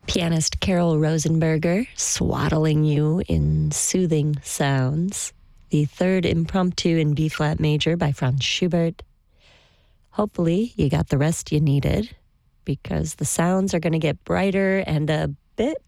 Pianist Carol Rosenberger swaddling you in soothing sounds. The third impromptu in B-flat major by Franz Schubert. Hopefully you got the rest you needed, because the sounds are going to get brighter and a bit